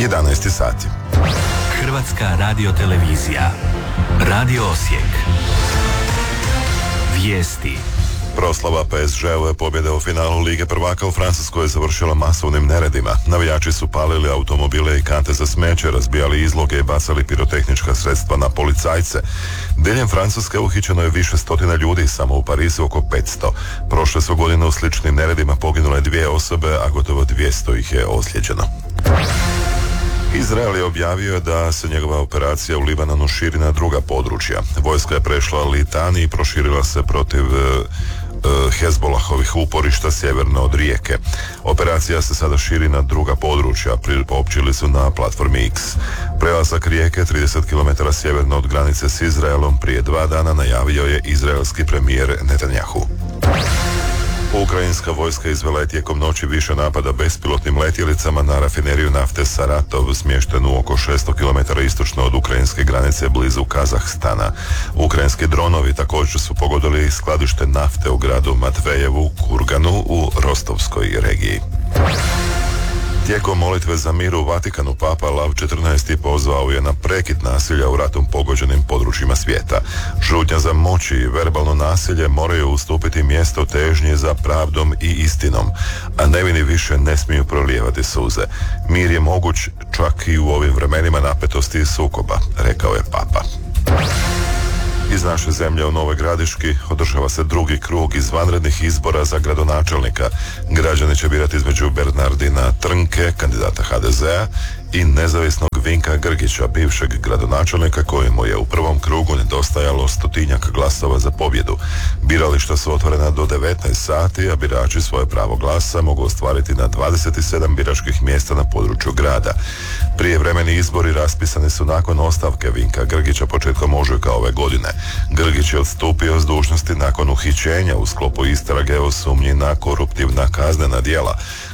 11 sati. Hrvatska radiotelevizija. Radio Osijek. Vijesti. Proslava PSG-ove pobjede u finalu Lige prvaka u Francuskoj je završila masovnim neredima. Navijači su palili automobile i kante za smeće, razbijali izloge i bacali pirotehnička sredstva na policajce. Diljem Francuske uhićeno je više stotina ljudi, samo u Parizu oko 500. Prošle su godine u sličnim neredima poginule 2 osobe, a gotovo 200 ih je ozlijeđeno. Izrael je objavio da se njegova operacija u Libanonu širi na druga područja. Vojska je prešla Litani i proširila se protiv Hezbolahovih uporišta sjeverno od Rijeke. Operacija se sada širi na druga područja, priopćili su na platformi X. Prelazak Rijeke 30 km sjeverno od granice s Izraelom prije 2 dana najavio je izraelski premijer Netanjahu. Ukrajinska vojska izvela je tijekom noći više napada bespilotnim letjelicama na rafineriju nafte Saratov, smještenu oko 600 km istočno od ukrajinske granice blizu Kazahstana. Ukrajinski dronovi također su pogodili skladište nafte u gradu Matvejevu, Kurganu u Rostovskoj regiji. Tijekom molitve za mir u Vatikanu Papa Lav XIV pozvao je na prekid nasilja u ratom pogođenim područjima svijeta. Žudnja za moći i verbalno nasilje moraju ustupiti mjesto težnje za pravdom i istinom, a nevini više ne smiju prolijevati suze. Mir je moguć čak i u ovim vremenima napetosti i sukoba, rekao je Papa. Iz naše zemlje u Novoj Gradiški održava se drugi krug izvanrednih izbora za gradonačelnika. Građani će birati između Bernardina Trnke, kandidata HDZ-a, i nezavisnog Vinka Grgića, bivšeg gradonačelnika kojemu je u prvom krugu nedostajalo 100-tinjak glasova za pobjedu. Birališta su otvorena do 19 sati, a birači svoje pravo glasa mogu ostvariti na 27 biračkih mjesta na području grada. Prijevremeni izbori raspisani su nakon ostavke Vinka Grgića početkom ožujka ove godine. Grgić je odstupio s dužnosti nakon uhićenja u sklopu istrage o sumnji na koruptivna kaznena djela.